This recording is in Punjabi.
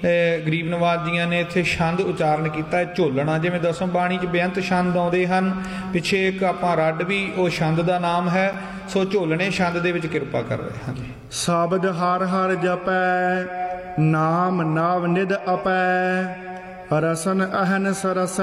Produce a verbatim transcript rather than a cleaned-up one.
ਗਰੀਬ ਨਵਾਜ਼ ਜੀਆਂ ਨੇ ਇੱਥੇ ਛੰਦ ਉਚਾਰਨ ਕੀਤਾ ਹੈ ਝੋਲਣਾ। ਜਿਵੇਂ ਦਸਮ ਬਾਣੀ 'ਚ ਬੇਅੰਤ ਛੰਦ ਆਉਂਦੇ ਹਨ, ਪਿੱਛੇ ਇੱਕ ਆਪਾਂ ਰੱਡ ਵੀ ਉਹ ਛੰਦ ਦਾ ਨਾਮ ਹੈ। ਸੋ ਝੋਲਣੇ ਛੰਦ ਦੇ ਵਿੱਚ ਕਿਰਪਾ ਕਰ ਰਹੇ ਹਾਂ ਜੀ। ਸ਼ਬਦ ਹਰ ਹਰ ਜਪੈ, ਨਾਮ ਨਾਵ ਨਿਧ ਅਪੈ, ਰਸਨ ਅਹਨ ਸਰਸ